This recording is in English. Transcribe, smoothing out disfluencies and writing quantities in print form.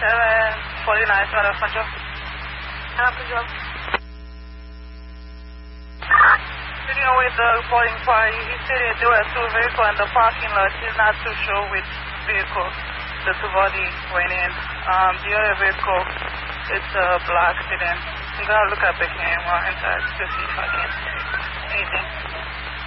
749, Control. Control. Sitting with the reporting party, he said there were two vehicles in the parking lot. He's not too sure which vehicle the two body went in. The other vehicle, it's a black sedan. I'm going to look at the camera inside to see if I can anything.